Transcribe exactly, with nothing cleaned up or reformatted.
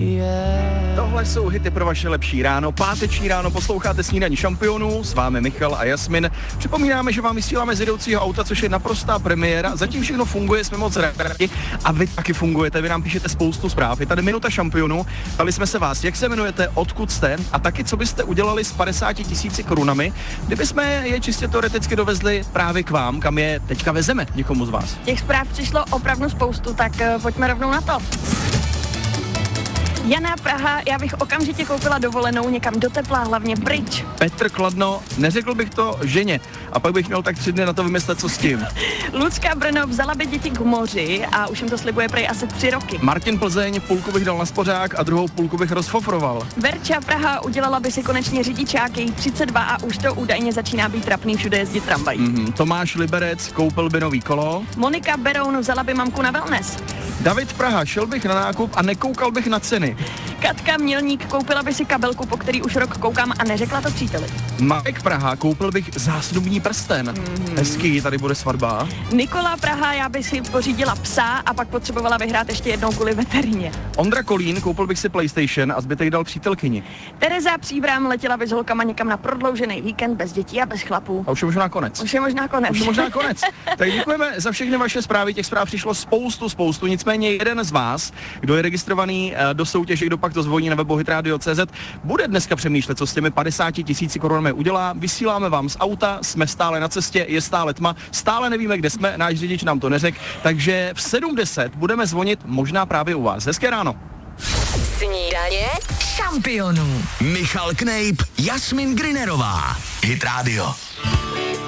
Yeah. Tohle jsou hity pro vaše lepší ráno. Páteční ráno posloucháte Snídaní šampionů, s vámi Michal a Jasmin. Připomínáme, že vám vysíláme z jedoucího auta, což je naprostá premiéra. Zatím všechno funguje, jsme moc rádi a vy taky fungujete. Vy nám píšete spoustu zpráv. Je tady minuta šampionů. Ptali jsme se vás, jak se jmenujete, odkud jste a taky, co byste udělali s padesáti tisíci korunami, kdyby jsme je čistě teoreticky dovezli právě k vám, kam je teďka vezeme někomu z vás. Těch zpráv přišlo opravdu spoustu, tak uh, pojďme rovnou na to. Jana, Praha, já bych okamžitě koupila dovolenou někam do tepla, hlavně pryč. Petr, Kladno, neřekl bych to ženě a pak bych měl tak tři dny na to vymyslet, co s tím. Lucka, Brno, vzala by děti k moři a už jim to slibuje prej asi tři roky. Martin, Plzeň, půlku bych dal na spořák a druhou půlku bych rozfofroval. Verča, Praha, udělala by si konečně řidičák, její třicet dva a už to údajně začíná být trapný všude jezdit tramvají. Mm-hmm. Tomáš, Liberec, koupil by nový kolo. Monika, Beroun, vzala by mamku na wellness. David, Praha, šel bych na nákup a nekoukal bych na ceny. Katka, Mělník, koupila by si kabelku, po který už rok koukám a neřekla to příteli. Marek, Praha, koupil bych zásnubní prsten. Mm-hmm. Hezký, tady bude svatba. Nikola, Praha, já bych si pořídila psa a pak potřebovala vyhrát ještě jednou kvůli veterině. Ondra Kolín, koupil bych si PlayStation a zbytek dal přítelkyni. Tereza Příbram, letěla by s holkama někam na prodloužený víkend bez dětí a bez chlapů. A už je možná konec. Už je možná konec. Už je možná konec. Tak děkujeme za všechny vaše zprávy, těch zpráv přišlo spoustu, spoustu, nicméně jeden z vás, kdo je registrovaný do soutěže, kdo pak to zvoní na webu hitradio tečka cé zet, bude dneska přemýšlet, co s těmi padesáti tisíci korunami udělá. Vysíláme vám z auta, jsme stále na cestě, je stále tma, stále nevíme, kde jsme, náš řidič nám to neřekl, takže v sedm deset budeme zvonit možná právě u vás. Hezké ráno. Snídaně šampionů. Michal Knejp, Jasmin Grinerová. Hit Radio.